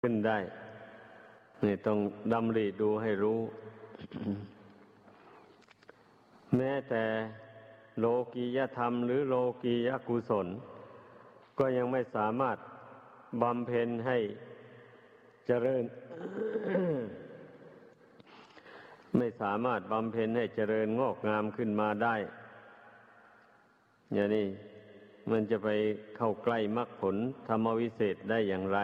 ขึ้นได้นี่ต้องดำริดูให้รู้ แม้แต่โลกียธรรมหรือโลกียกุศลก็ยังไม่สามารถบำเพ็ญให้เจริญ ไม่สามารถบำเพ็ญให้เจริญงอกงามขึ้นมาได้อย่างนี้มันจะไปเข้าใกล้มรรคผลธรรมวิเศษได้อย่างไร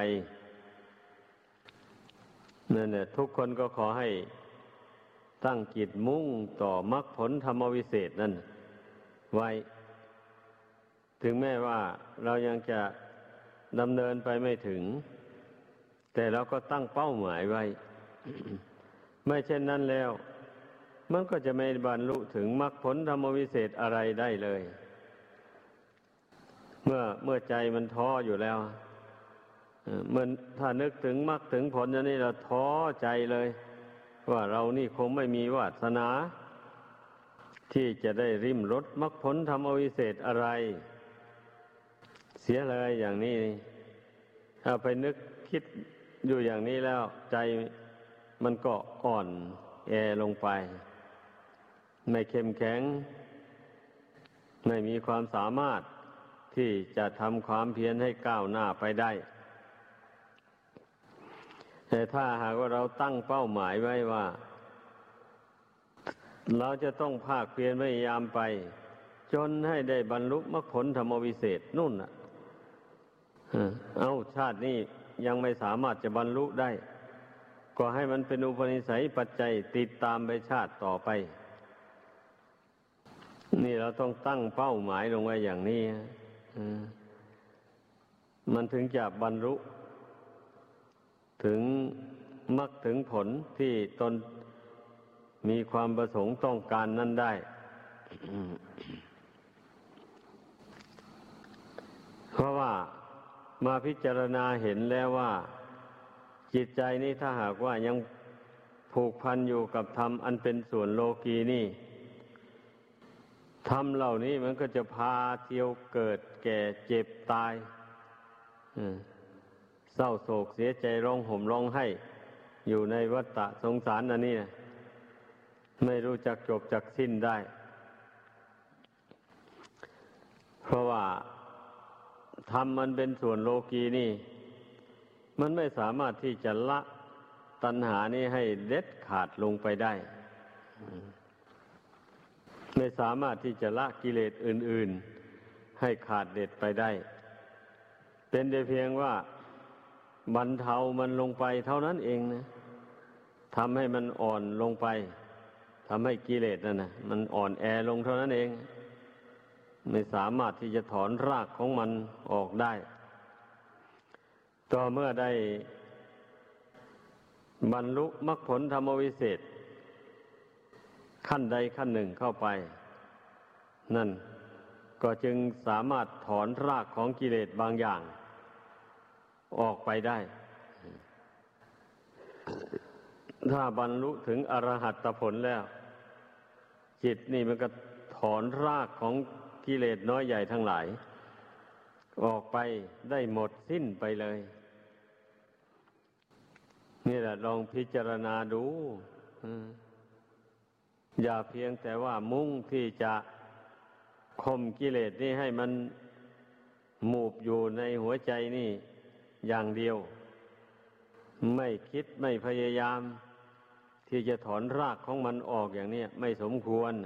นั่นแหละทุกคนก็ขอให้ตั้งจิตมุ่งต่อมรรคผลธรรมวิเศษนั่นไว้ถึงแม้ว่าเรายังจะดำเนินไปไม่ถึงแต่เราก็ตั้งเป้าหมายไว้ ไม่เช่นนั้นแล้วมันก็จะไม่บรรลุถึงมรรคผลธรรมวิเศษอะไรได้เลยเมื่อใจมันท้ออยู่แล้วมันถ้านึกถึงมรรคถึงผลอย่างนี้เราท้อใจเลยว่าเรานี่คงไม่มีวาสนาที่จะได้ริมรสมรรคผลธรรมวิเศษอะไรเสียเลยอย่างนี้ถ้าไปนึกคิดอยู่อย่างนี้แล้วใจมันก็อ่อนแอลงไปไม่เข้มแข็งไม่มีความสามารถที่จะทำความเพียรให้ก้าวหน้าไปได้แต่ถ้าหากว่าเราตั้งเป้าหมายไว้ว่าเราจะต้องภาคเพียรพยายามไปจนให้ได้บรรลุมรรคผลธรรมวิเศษนู่นน่ะชาตินี้ยังไม่สามารถจะบรรลุได้ก็ให้มันเป็นอุปนิสัยปัจจัยติดตามไปชาติต่อไปนี่เราต้องตั้งเป้าหมายลงไว้อย่างนี้มันถึงจะบรรลุถึงมรรคถึงผลที่ตนมีความประสงค์ต้องการนั้นได้ เพราะว่ามาพิจารณาเห็นแล้วว่าจิตใจนี้ถ้าหากว่ายังผูกพันอยู่กับธรรมอันเป็นส่วนโลกีนี่ธรรมเหล่านี้มันก็จะพาเที่ยวเกิดแก่เจ็บตายเศร้าโศกเสียใจร้องห่มร้องไห้อยู่ในวัฏฏะสงสารอันนี้นะไม่รู้จักจบจักสิ้นได้เพราะว่าธรรมมันเป็นส่วนโลกีนี่มันไม่สามารถที่จะละตัณหานี้ให้เด็ดขาดลงไปได้ไม่สามารถที่จะละกิเลสอื่นๆให้ขาดเด็ดไปได้เป็นแต่เพียงว่าบรรเทามันลงไปเท่านั้นเองนะทำให้มันอ่อนลงไปทำให้กิเลสนั่นนะมันอ่อนแอลงเท่านั้นเองไม่สามารถที่จะถอนรากของมันออกได้ต่อเมื่อได้บรรลุมรรคผลธรรมวิเศษขั้นใดขั้นหนึ่งเข้าไปนั่นก็จึงสามารถถอนรากของกิเลสบางอย่างออกไปได้ถ้าบรรลุถึงอรหัตผลแล้วจิตนี่มันก็ถอนรากของกิเลสน้อยใหญ่ทั้งหลายออกไปได้หมดสิ้นไปเลยนี่แหละลองพิจารณาดูอย่าเพียงแต่ว่ามุ่งที่จะข่มกิเลสนี่ให้มันหมูบอยู่ในหัวใจนี่อย่างเดียวไม่คิดไม่พยายามที่จะถอนรากของมันออกอย่างนี้ไม่สมควร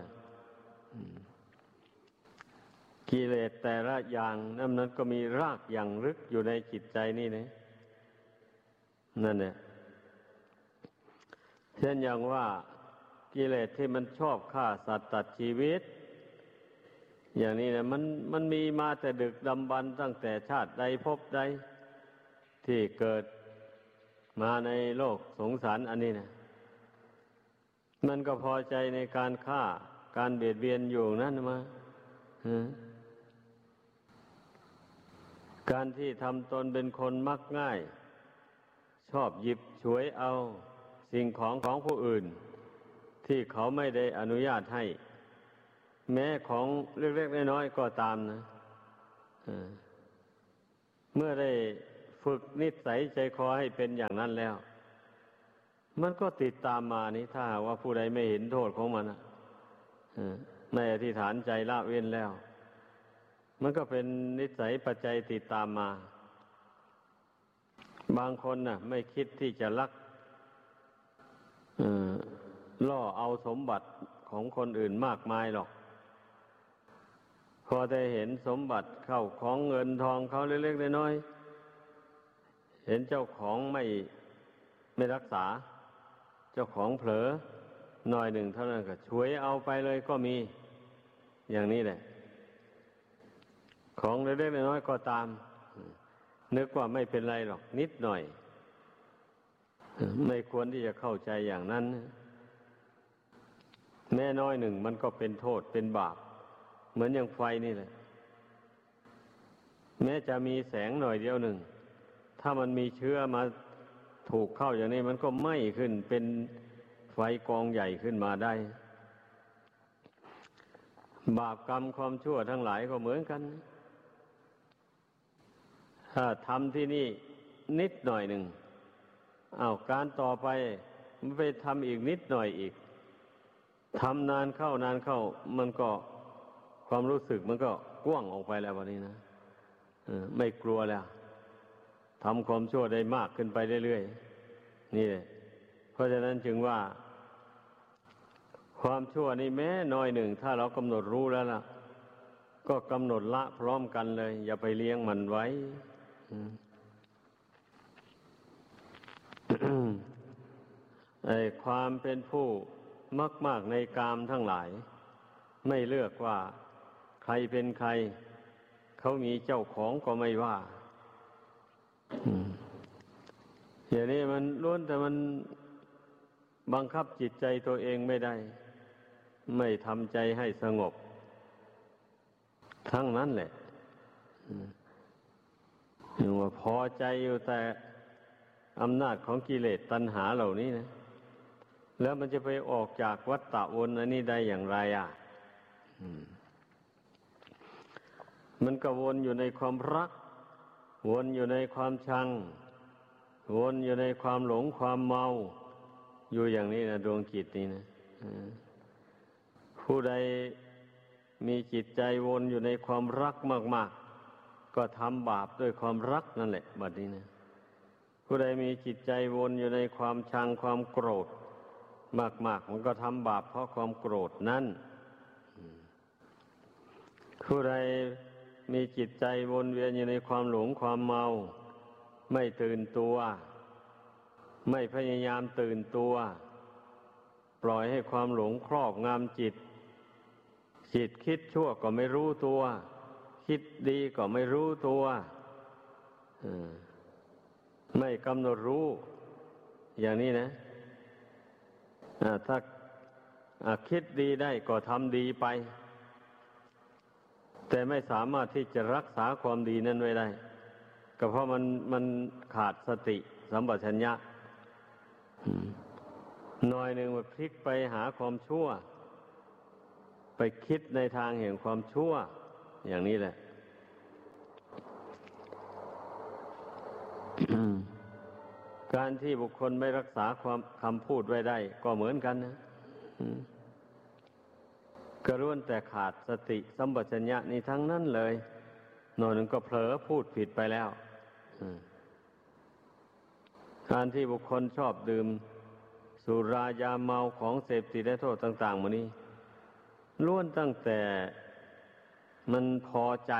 กิเลสแต่ละอย่างนั้นก็มีรากอย่างลึกอยู่ในจิตใจนี่นะนั่นแหละเช่นอย่างว่ากิเลสที่มันชอบฆ่าสัตว์ตัดชีวิตอย่างนี้นะมันมีมาแต่ดึกดำบรรพ์ตั้งแต่ชาติใดภพใดที่เกิดมาในโลกสงสารอันนี้นะมันก็พอใจในการฆ่าการเบียดเบียนอยู่นั่นมาการที่ทำตนเป็นคนมักง่ายชอบหยิบฉวยเอาสิ่งของผู้อื่นที่เขาไม่ได้อนุญาตให้แม้ของเล็กๆน้อยๆก็ตามนะเมื่อได้ฝึกนิสัยใจคอให้เป็นอย่างนั้นแล้วมันก็ติดตามมานี่ถ้าว่าผู้ใดไม่เห็นโทษของมันไม่อธิษฐานใจละเว้นแล้วมันก็เป็นนิสัยปัจจัยติดตามมาบางคนน่ะไม่คิดที่จะลักล่อเอาสมบัติของคนอื่นมากมายหรอกพอได้เห็นสมบัติเข้าของเงินทองเขาเล็กๆน้อยๆเห็นเจ้าของไม่รักษาเจ้าของเผลอหน่อยหนึ่งเท่านั้นก็ฉวยเอาไปเลยก็มีอย่างนี้แหละของเล็กๆน้อยๆก็ตามนึกว่าไม่เป็นไรหรอกนิดหน่อยไม่ควรที่จะเข้าใจอย่างนั้นแม้น้อยหนึ่งมันก็เป็นโทษเป็นบาปเหมือนอย่างไฟนี่แหละแม้จะมีแสงหน่อยเดียวหนึ่งถ้ามันมีเชื้อมาถูกเข้าอย่างนี้มันก็ไหม้ขึ้นเป็นไฟกองใหญ่ขึ้นมาได้บาปกรรมความชั่วทั้งหลายก็เหมือนกันถ้าทำที่นี่นิดหน่อยหนึ่งการต่อไปมันไปทำอีกนิดหน่อยอีกทำนานเข้มันก็ความรู้สึกมันก็กว้างออกไปแล้ววันนี้นะไม่กลัวแล้วทำความชั่วได้มากขึ้นไปเรื่อยๆนี่เลยเพราะฉะนั้นจึงว่าความชั่วนี่แม้น้อยหนึ่งถ้าเรากำหนดรู้แล้วล่ะก็กำหนดละพร้อมกันเลยอย่าไปเลี้ยงมันไว้ ความเป็นผู้มากในกามทั้งหลายไม่เลือกว่าใครเป็นใครเขามีเจ้าของก็ไม่ว่าอย่างนี้มันล้วนแต่มันบังคับจิตใจตัวเองไม่ได้ไม่ทำใจให้สงบทั้งนั้นแหละว่าพอใจอยู่แต่อำนาจของกิเลสตัณหาเหล่านี้นะแล้วมันจะไปออกจากวัฏฏะวนอันนี้ได้อย่างไรมันก็วนอยู่ในความรักวนอยู่ในความชังวนอยู่ในความหลงความเมาอยู่อย่างนี้นะดวงจิตนี้นะผู้ใดมีจิตใจวนอยู่ในความรักมากๆก็ทำบาปด้วยความรักนั่นแหละบัดนี้นะผู้ใดมีจิตใจวนอยู่ในความชังความโกรธมากๆมันก็ทำบาปเพราะความโกรธนั่นผู้ใดมีจิตใจวนเวียนอยู่ในความหลงความเมาไม่ตื่นตัวไม่พยายามตื่นตัวปล่อยให้ความหลงครอบงำจิตคิดชั่วก็ไม่รู้ตัวคิดดีก็ไม่รู้ตัวไม่กำหนดรู้อย่างนี้นะถ้าคิดดีได้ก็ทำดีไปแต่ไม่สามารถที่จะรักษาความดีนั้นไว้ได้ก็เพราะมันขาดสติสัมปชัญญะหน่อยหนึ่งมันพลิกไปหาความชั่วไปคิดในทางแห่งความชั่วอย่างนี้แหละ การที่บุคคลไม่รักษาความคำพูดไว้ได้ก็เหมือนกันนะกระล้วนแต่ขาดสติสัมปชัญญะนี่ทั้งนั้นเลยหน่อยหนึ่งก็เผลอพูดผิดไปแล้วการที่บุคคลชอบดื่มสุรายาเมาของเสพติดและโทษต่างๆหมดนี้ล้วนตั้งแต่มันพอใจ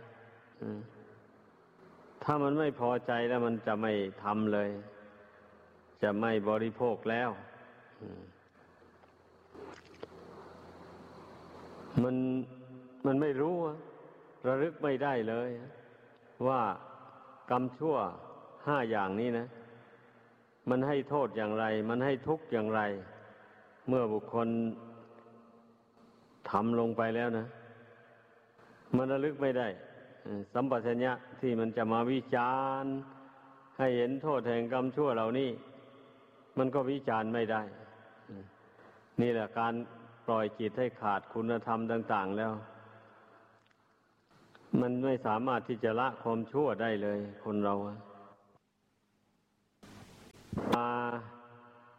ถ้ามันไม่พอใจแล้วมันจะไม่ทำเลยจะไม่บริโภคแล้วมันไม่รู้ระลึกไม่ได้เลยว่ากรรมชั่ว5อย่างนี้นะมันให้โทษอย่างไรมันให้ทุกข์อย่างไรเมื่อบุคคลทำลงไปแล้วนะมันระลึกไม่ได้สัมปชัญญะที่มันจะมาวิจารณ์ให้เห็นโทษแห่งกรรมชั่วเหล่านี้มันก็วิจารณ์ไม่ได้นี่แหละการปล่อยจิตให้ขาดคุณธรรมต่างๆแล้วมันไม่สามารถที่จะละความชั่วได้เลยคนเรา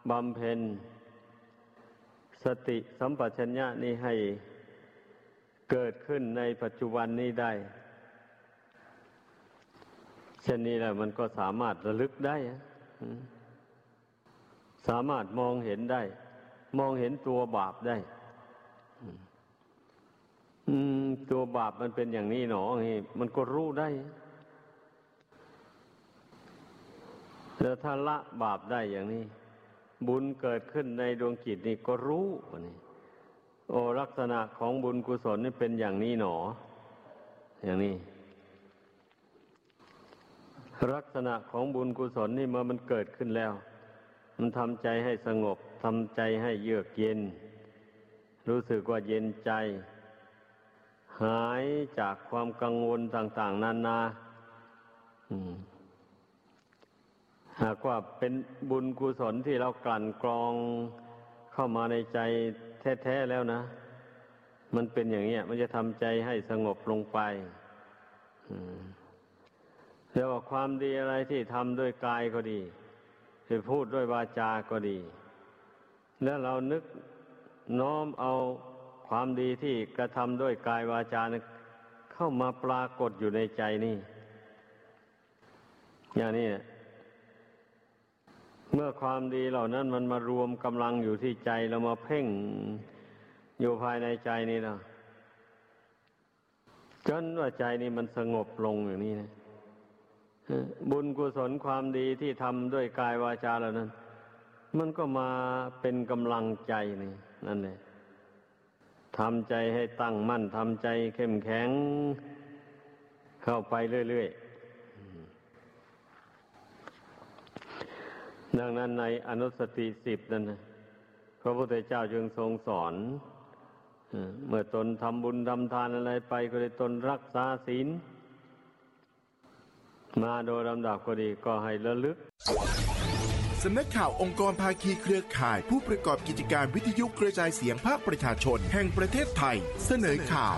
บำเพ็ญสติสัมปชัญญะนี้ให้เกิดขึ้นในปัจจุบันนี้ได้เช่นนี้แหละมันก็สามารถระลึกได้สามารถมองเห็นได้มองเห็นตัวบาปได้ตัวบาปมันเป็นอย่างนี้หนอนี่มันก็รู้ได้แล้วถ้าละบาปได้อย่างนี้บุญเกิดขึ้นในดวงจิตนี่ก็รู้นี่โอ้ลักษณะของบุญกุศลนี่เป็นอย่างนี้หนออย่างนี้ลักษณะของบุญกุศลนี่เมื่อมันเกิดขึ้นแล้วมันทำใจให้สงบทำใจให้เยือกเย็นรู้สึกว่าเย็นใจหายจากความกังวลต่างๆนานาหากว่าเป็นบุญกุศลที่เรากลั่นกรองเข้ามาในใจแท้ๆแล้วนะมันเป็นอย่างนี้มันจะทำใจให้สงบลงไปแล้วว่าความดีอะไรที่ทำด้วยกายก็ดีที่พูดด้วยวาจาก็ดีแล้วเรานึกน้อมเอาความดีที่กระทำด้วยกายวาจาเข้ามาปรากฏอยู่ในใจนี่อย่างนี้เมื่อความดีเหล่านั้นมันมารวมกำลังอยู่ที่ใจเรามาเพ่งอยู่ภายในใจนี่นะจนว่าใจนี่มันสงบลงอย่างนี้นะบุญกุศลความดีที่ทำด้วยกายวาจาเหล่านั้นมันก็มาเป็นกำลังใจนี่นั่นแหละทำใจให้ตั้งมั่นทำใจเข้มแข็งเข้าไปเรื่อยๆดังนั้นในอนุสติ10นั่นนะพระพุทธเจ้าจึงทรงสอนเมื่อตนทำบุญทำทานอะไรไปก็ได้ตนรักษาศีลมาโดยลำดับก็ดีก็ให้ระลึกสำนักข่าวองค์กรภาคีเครือข่ายผู้ประกอบกิจการวิทยุกระจายเสียงภาคประชาชนแห่งประเทศไทยเสนอข่า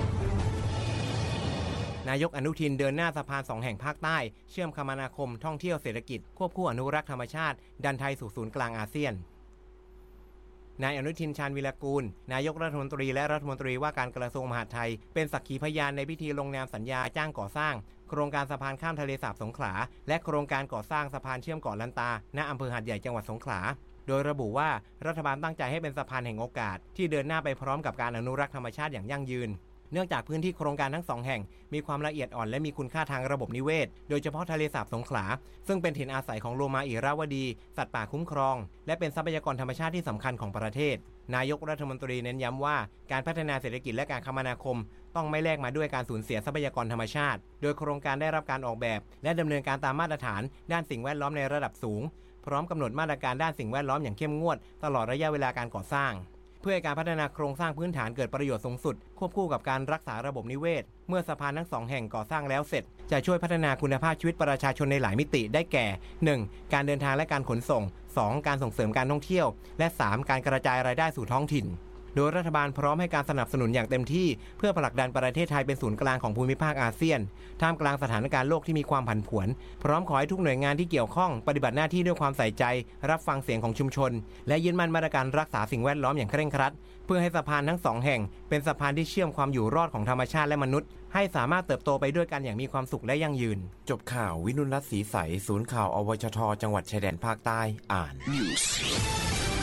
วนายกอนุทินเดินหน้าสะพาน2แห่งภาคใต้เชื่อมคมนาคมท่องเที่ยวเศรษฐกิจควบคู่อนุรักษ์ธรรมชาติดันไทยสู่ศูนย์กลางอาเซียนนายอนุทินชาญวิรากูลนายกรัฐมนตรีและรัฐมนตรีว่าการกระทรวงมหาดไทยเป็นสักขีพยานในพิธีลงนามสัญญาจ้างก่อสร้างโครงการสะพานข้ามทะเลสาบสงขลาและโครงการก่อสร้างสะพานเชื่อมเกาะลันตาณอำเภอหาดใหญ่จังหวัดสงขลาโดยระบุว่ารัฐบาลตั้งใจให้เป็นสะพานแห่งโอกาสที่เดินหน้าไปพร้อมกับการอนุรักษ์ธรรมชาติอย่างยั่งยืนเนื่องจากพื้นที่โครงการทั้ง2แห่งมีความละเอียดอ่อนและมีคุณค่าทางระบบนิเวศโดยเฉพาะทะเลสาบสงขลาซึ่งเป็นถิ่นอาศัยของโลมาอิราวดีสัตว์ป่าคุ้มครองและเป็นทรัพยากรธรรมชาติที่สำคัญของประเทศนายกรัฐมนตรีเน้นย้ำว่าการพัฒนาเศรษฐกิจและการคมนาคมต้องไม่แลกมาด้วยการสูญเสียทรัพยากรธรรมชาติโดยโครงการได้รับการออกแบบและดำเนินการตามมาตรฐานด้านสิ่งแวดล้อมในระดับสูงพร้อมกำหนดมาตรการด้านสิ่งแวดล้อมอย่างเข้มงวดตลอดระยะเวลาการก่อสร้างเพื่อให้การพัฒนาโครงสร้างพื้นฐานเกิดประโยชน์สูงสุดควบคู่กับการรักษาระบบนิเวศเมื่อสะพานทั้ง2แห่งก่อสร้างแล้วเสร็จจะช่วยพัฒนาคุณภาพชีวิตประชาชนในหลายมิติได้แก่ 1. การเดินทางและการขนส่ง 2. การส่งเสริมการท่องเที่ยวและ 3. การกระจายรายได้สู่ท้องถิ่นโดยรัฐบาลพร้อมให้การสนับสนุนอย่างเต็มที่เพื่อผลักดันประเทศไทยเป็นศูนย์กลางของภูมิภาคอาเซียนท่ามกลางสถานการณ์โลกที่มีความผันผวนพร้อมขอให้ทุกหน่วยงานที่เกี่ยวข้องปฏิบัติหน้าที่ด้วยความใส่ใจรับฟังเสียงของชุมชนและยึดมั่นมาตรการรักษาสิ่งแวดล้อมอย่างเคร่งครัดเพื่อให้สะพานทั้ง2แห่งเป็นสะพานที่เชื่อมความอยู่รอดของธรรมชาติและมนุษย์ให้สามารถเติบโตไปด้วยกันอย่างมีความสุขและยั่งยืนจบข่าววินุรัตน์ศรีใสศูนย์ข่าวอวชทจังหวัดชายแดนภาคใต้อ่าน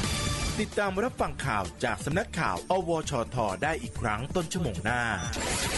ติดตามรับฟังข่าวจากสำนักข่าวอวชทได้อีกครั้งต้นชั่วโมงหน้า